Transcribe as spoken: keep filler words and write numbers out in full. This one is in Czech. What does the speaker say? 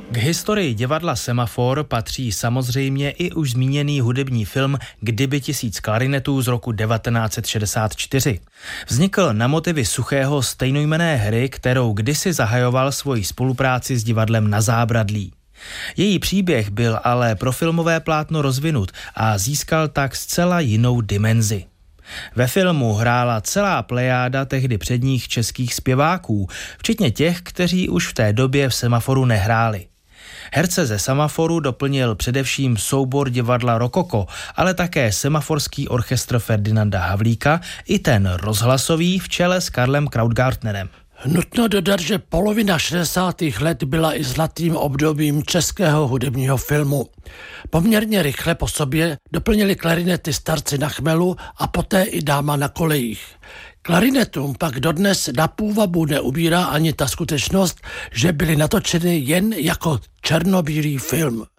K historii divadla Semafor patří samozřejmě i už zmíněný hudební film Kdyby tisíc klarinetů z roku devatenáct set šedesát čtyři. Vznikl na motivy Suchého stejnojmenné hry, kterou kdysi zahajoval svoji spolupráci s divadlem Na zábradlí. Její příběh byl ale pro filmové plátno rozvinut a získal tak zcela jinou dimenzi. Ve filmu hrála celá plejáda tehdy předních českých zpěváků, včetně těch, kteří už v té době v Semaforu nehráli. Herce ze Semaforu doplnil především soubor divadla Rokoko, ale také semaforský orchestr Ferdinanda Havlíka i ten rozhlasový v čele s Karlem Krautgartnerem. Nutno dodat, že polovina šedesátých let byla i zlatým obdobím českého hudebního filmu. Poměrně rychle po sobě doplnili klarinety Starci na chmelu a poté i Dáma na kolejích. Klarinetům pak dodnes na půvabu neubírá ani ta skutečnost, že byly natočeny jen jako černobílý film.